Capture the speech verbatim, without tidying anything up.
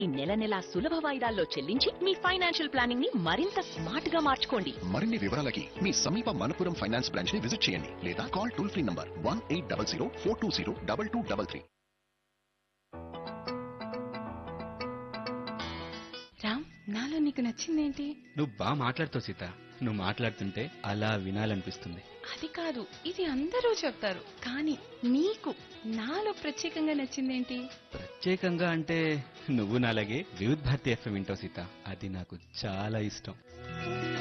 ఈ నెల నెలా సులభ వాయిదాల్లో చెల్లించి మీ ఫైనాన్షియల్ ప్లానింగ్ ని మరింత స్మార్ట్ గా మార్చుకోండి. మరిన్ని వివరాలకి మీ సమీప మనపురం ఫైనాన్స్ బ్రాంచ్ ని విజిట్ చేయండి లేదా call toll free number one eight double zero four two zero double two double three. Ram, నాలో నీకు నచ్చిందేంటి? నువ్వు బాగా మాట్లాడుతావు సీత. నువ్వు మాట్లాడుతుంటే అలా వినాలనిపిస్తుంది. అది కాదు, ఇది అందరూ చెప్తారు, కానీ నీకు నాలో ప్రత్యేకంగా నచ్చిందేంటి? ప్రత్యేకంగా అంటే నువ్వు నాలాగే వివిధ్ భారతి ఎఫ్ఎం వింటావు సీత. అది నాకు చాలా ఇష్టం.